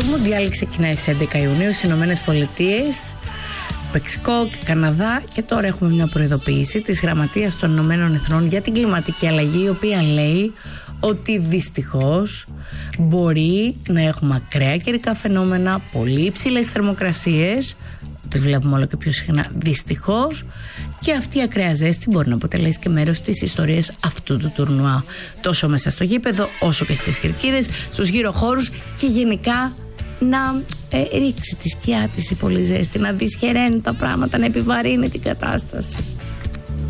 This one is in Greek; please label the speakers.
Speaker 1: Μουντιάλ ξεκινάει στις 11 Ιουνίου στις Ηνωμένες Πολιτείες, Μεξικό και Καναδά, και τώρα έχουμε μια προειδοποίηση της Γραμματείας των Ηνωμένων Εθνών για την κλιματική αλλαγή, η οποία λέει ότι δυστυχώς μπορεί να έχουμε ακραία καιρικά φαινόμενα, πολύ υψηλές θερμοκρασίες, τις βλέπουμε όλο και πιο συχνά δυστυχώς, και αυτή η ακραία ζέστη μπορεί να αποτελέσει και μέρος της ιστορίας αυτού του τουρνουά, τόσο μέσα στο γήπεδο όσο και στις κερκίδες, στους γύρω χώρους, και γενικά να ρίξει τη σκιά της η πολύ ζέστη, να δυσχεραίνει τα πράγματα, να επιβαρύνει την κατάσταση.